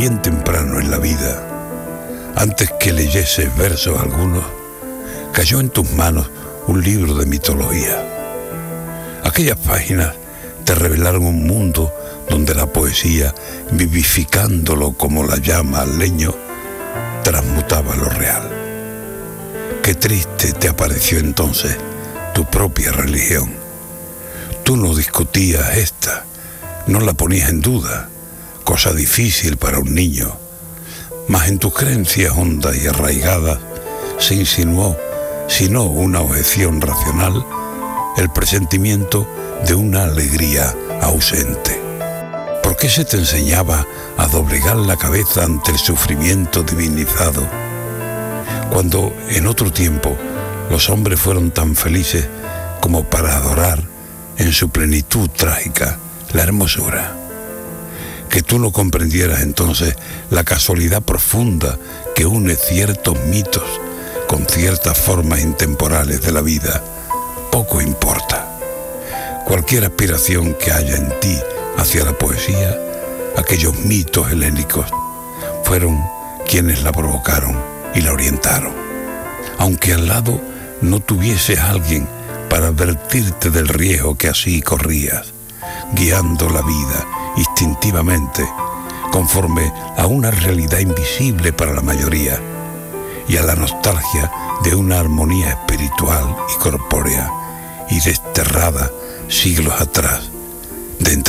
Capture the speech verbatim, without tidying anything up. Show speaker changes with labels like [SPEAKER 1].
[SPEAKER 1] bien temprano en la vida, antes que leyeses versos algunos, cayó en tus manos un libro de mitología. Aquellas páginas te revelaron un mundo donde la poesía, vivificándolo como la llama al leño, transmutaba lo real. Qué triste te apareció entonces tu propia religión. Tú no discutías esta, no la ponías en duda, cosa difícil para un niño, mas en tus creencias hondas y arraigadas se insinuó, si no una objeción racional, el presentimiento de una alegría ausente. ¿Por qué se te enseñaba a doblegar la cabeza ante el sufrimiento divinizado, cuando en otro tiempo los hombres fueron tan felices como para adorar en su plenitud trágica la hermosura? Que tú no comprendieras entonces la casualidad profunda que une ciertos mitos con ciertas formas intemporales de la vida, poco importa. Cualquier aspiración que haya en ti hacia la poesía, aquellos mitos helénicos fueron quienes la provocaron y la orientaron. Aunque al lado no tuvieses a alguien para advertirte del riesgo que así corrías, guiando la vida instintivamente conforme a una realidad invisible para la mayoría y a la nostalgia de una armonía espiritual y corpórea y desterrada siglos atrás de entre